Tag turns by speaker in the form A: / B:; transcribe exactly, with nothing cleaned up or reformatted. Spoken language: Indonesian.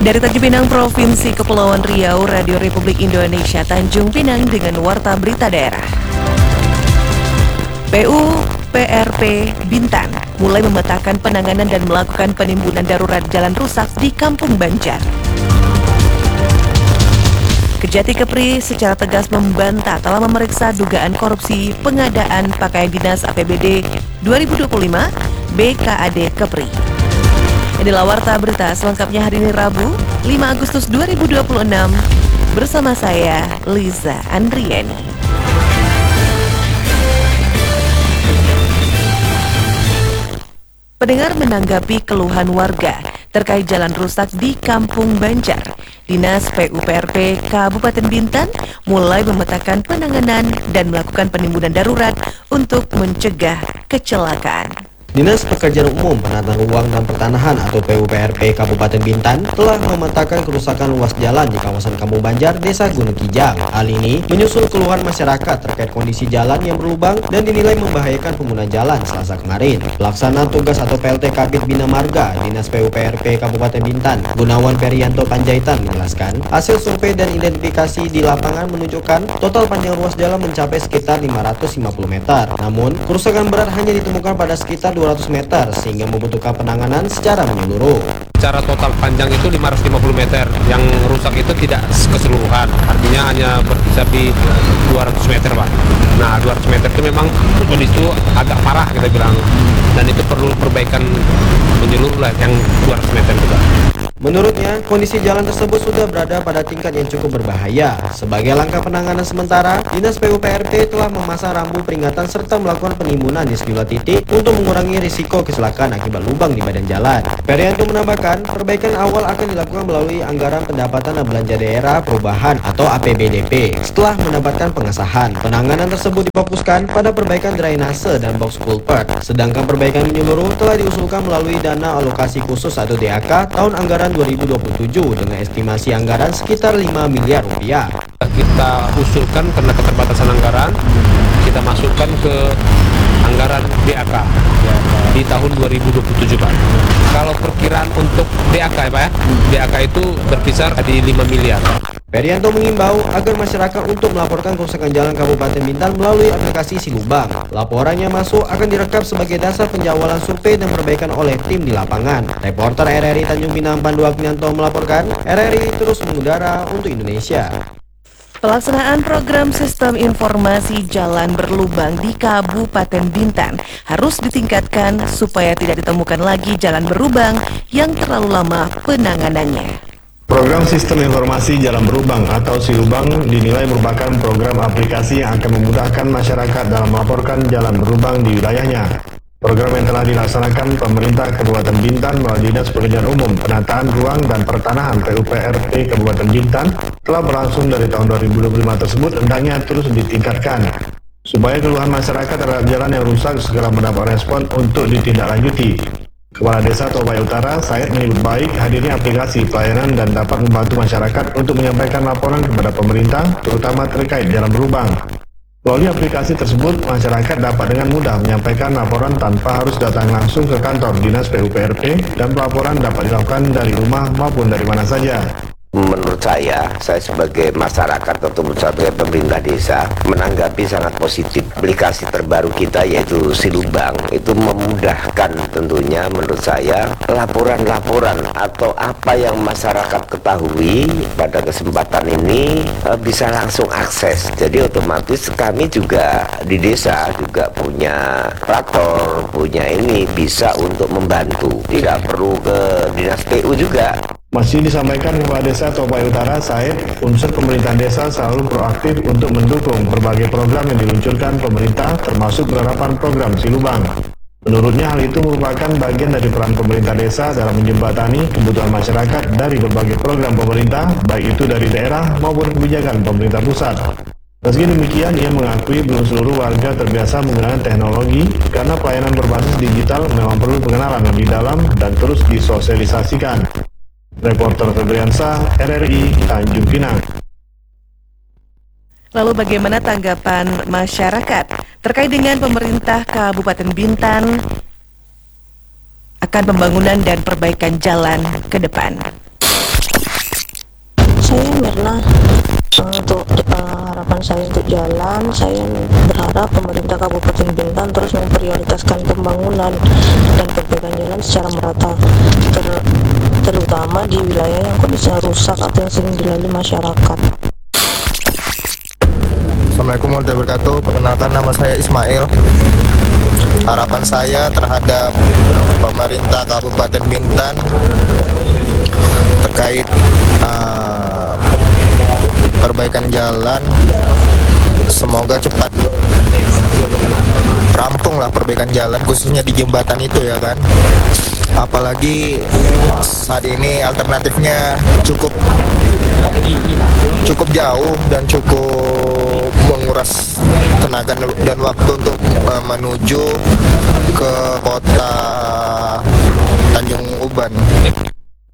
A: Dari Tanjung Pinang, Provinsi Kepulauan Riau, Radio Republik Indonesia Tanjung Pinang dengan Warta Berita Daerah. P U P R P Bintan mulai memetakan penanganan dan melakukan penimbunan darurat jalan rusak di Kampung Banjar. Kejati Kepri secara tegas membantah telah memeriksa dugaan korupsi pengadaan pakaian dinas A P B D dua ribu dua puluh lima B K A D Kepri. Inilah Warta Berita selengkapnya hari ini Rabu, lima Agustus dua ribu dua puluh enam, bersama saya, Liza Andriani. Pendengar menanggapi keluhan warga terkait jalan rusak di Kampung Banjar, Dinas P U P R P Kabupaten Bintan mulai memetakan penanganan dan melakukan penimbunan darurat untuk mencegah kecelakaan.
B: Dinas Pekerjaan Umum, Penataan Ruang dan Pertanahan atau P U P R P Kabupaten Bintan telah memetakan kerusakan luas jalan di kawasan Kampung Banjar, Desa Gunung Kijang. Hal ini menyusul keluhan masyarakat terkait kondisi jalan yang berlubang dan dinilai membahayakan pengguna jalan Selasa kemarin. Pelaksana tugas atau P L T Kabid Bina Marga Dinas P U P R P Kabupaten Bintan, Gunawan Perianto Panjaitan menjelaskan, hasil survei dan identifikasi di lapangan menunjukkan total panjang ruas jalan mencapai sekitar lima ratus lima puluh meter. Namun, kerusakan berat hanya ditemukan pada sekitar dua ratus meter sehingga membutuhkan penanganan secara menyeluruh.
C: Secara total panjang itu lima ratus lima puluh meter, yang rusak itu tidak keseluruhan, artinya hanya berkisar di dua ratus meter Pak. Nah dua ratus meter itu memang kondisi itu agak parah kita bilang, dan itu perlu perbaikan menyeluruh lah yang dua ratus meter juga.
B: Menurutnya, kondisi jalan tersebut sudah berada pada tingkat yang cukup berbahaya. Sebagai langkah penanganan sementara, Dinas P U P R P telah memasang rambu peringatan serta melakukan penimbunan di sejumlah titik untuk mengurangi risiko kecelakaan akibat lubang di badan jalan. Perianto menambahkan, perbaikan awal akan dilakukan melalui anggaran pendapatan dan belanja daerah perubahan atau A P B D P. Setelah mendapatkan pengesahan, penanganan tersebut difokuskan pada perbaikan drainase dan box culvert. Sedangkan perbaikan menyeluruh telah diusulkan melalui dana alokasi khusus atau D A K tahun anggaran dua ribu dua puluh tujuh dengan estimasi anggaran sekitar lima miliar rupiah.
C: Kita usulkan karena keterbatasan anggaran, kita masukkan ke anggaran D A K di tahun dua ribu dua puluh tujuh Pak. Kalau perkiraan untuk D A K ya Pak ya, D A K itu berkisar di lima miliar.
B: Perianto mengimbau agar masyarakat untuk melaporkan kerusakan jalan Kabupaten Bintan melalui aplikasi Silubang. Laporannya masuk akan direkam sebagai dasar penjawalan survei dan perbaikan oleh tim di lapangan. Reporter R R I Tanjung Pinang Pandu Akminanto melaporkan, R R I terus mengudara untuk Indonesia.
A: Pelaksanaan program Sistem Informasi Jalan Berlubang di Kabupaten Bintan harus ditingkatkan supaya tidak ditemukan lagi jalan berlubang yang terlalu lama penanganannya.
D: Program Sistem Informasi Jalan Berlubang atau Silubang dinilai merupakan program aplikasi yang akan memudahkan masyarakat dalam melaporkan jalan berlubang di wilayahnya. Program yang telah dilaksanakan pemerintah Kabupaten Bintan melalui Dinas Pekerjaan Umum, Penataan Ruang dan Pertanahan P U P R P Kabupaten Bintan telah berlangsung dari tahun dua ribu dua puluh lima tersebut, hendaknya terus ditingkatkan supaya keluhan masyarakat terhadap jalan yang rusak segera mendapat respon untuk ditindaklanjuti. Kepala Desa Tobai Utara, Said menyebut baik hadirnya aplikasi pelayanan dan dapat membantu masyarakat untuk menyampaikan laporan kepada pemerintah, terutama terkait jalan berlubang. Melalui aplikasi tersebut, masyarakat dapat dengan mudah menyampaikan laporan tanpa harus datang langsung ke kantor Dinas P U P R P dan pelaporan dapat dilakukan dari rumah maupun dari mana saja.
E: Menurut saya, saya sebagai masyarakat atau sebagai pemerintah desa menanggapi sangat positif. Aplikasi terbaru kita yaitu Silubang itu memudahkan tentunya menurut saya laporan-laporan atau apa yang masyarakat ketahui pada kesempatan ini bisa langsung akses. Jadi otomatis kami juga di desa juga punya traktor, punya ini bisa untuk membantu. Tidak perlu ke dinas P U juga.
D: Masih disampaikan Kepala Desa Tobai Utara, Said, unsur pemerintahan desa selalu proaktif untuk mendukung berbagai program yang diluncurkan pemerintah, termasuk penerapan program Silubang. Menurutnya hal itu merupakan bagian dari peran pemerintah desa dalam menjembatani kebutuhan masyarakat dari berbagai program pemerintah, baik itu dari daerah maupun kebijakan pemerintah pusat. Meski demikian, ia mengakui belum seluruh warga terbiasa menggunakan teknologi karena pelayanan berbasis digital memang perlu pengenalan lebih dalam dan terus disosialisasikan. Reporter Febriansa, R R I, Tanjung Pinang.
A: Lalu bagaimana tanggapan masyarakat terkait dengan pemerintah Kabupaten Bintan akan pembangunan dan perbaikan jalan ke depan?
F: saya Mirna. Untuk uh, harapan saya untuk jalan, saya berharap pemerintah Kabupaten Bintan terus memprioritaskan pembangunan dan perbaikan jalan secara merata, ter terutama di wilayah yang kondisinya rusak atau yang sering dilalui masyarakat.
G: Assalamualaikum warahmatullahi wabarakatuh. Perkenalkan, nama saya Ismail. Harapan saya terhadap pemerintah Kabupaten Bintan terkait uh, perbaikan jalan, semoga cepat rampung lah perbaikan jalan, khususnya di jembatan itu ya kan. Apalagi saat ini alternatifnya cukup cukup jauh dan cukup menguras tenaga dan waktu untuk uh, menuju ke kota Tanjung Uban.